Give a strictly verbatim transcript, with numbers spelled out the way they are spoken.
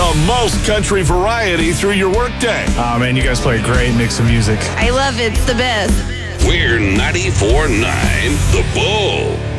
The most country variety through your workday. Oh, man, you guys play a great mix of music. I love it. It's the best. We're ninety-four point nine The Bull.